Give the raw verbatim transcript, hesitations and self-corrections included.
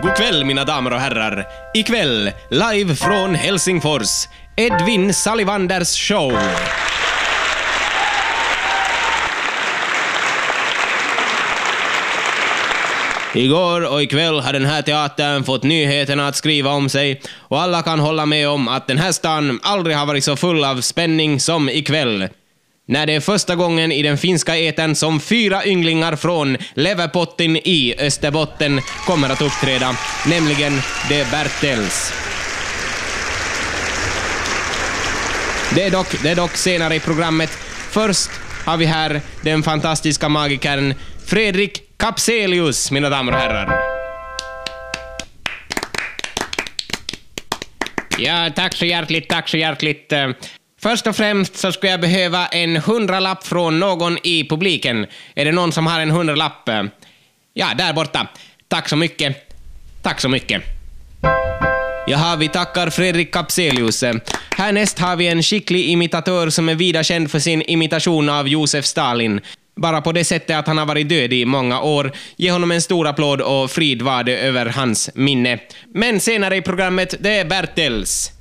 God kväll mina damer och herrar. Ikväll, live från Helsingfors, Edvin Salivanders show. Igår och ikväll har den här teatern fått nyheterna att skriva om sig och alla kan hålla med om att den här stan aldrig har varit så full av spänning som ikväll. När det är första gången i den finska etern som fyra ynglingar från Leverpotten i Österbotten kommer att uppträda, nämligen The Bertels. Det är dock, det är dock senare i programmet. Först har vi här den fantastiska magikern Fredrik Kapselius, mina damer och herrar. Ja, tack så hjärtligt, tack så hjärtligt. Först och främst så skulle jag behöva en hundralapp från någon i publiken. Är det någon som har en hundralapp? Ja, där borta. Tack så mycket. Tack så mycket. Jaha, vi tackar Fredrik Kapselius. Härnäst har vi en skicklig imitatör som är vida känd för sin imitation av Josef Stalin. Bara på det sättet att han har varit död i många år. Ge honom en stor applåd och frid var det över hans minne. Men senare i programmet, det är Bertels.